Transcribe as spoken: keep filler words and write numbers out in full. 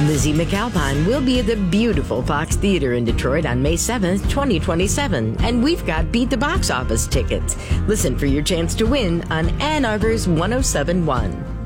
Lizzie McAlpine will be at the beautiful Fox Theater in Detroit on May seventh, twenty twenty-seven, and we've got Beat the Box Office tickets. Listen for your chance to win on Ann Arbor's one oh seven point one.